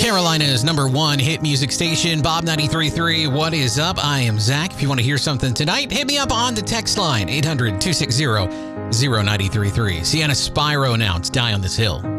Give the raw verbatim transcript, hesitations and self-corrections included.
Carolina's number one hit music station, Bob ninety-three point three. What is up? I am Zach. If you want to hear something tonight, hit me up on the text line, eight hundred, two six zero, zero nine three three. Sienna Spyro announced Die on This Hill.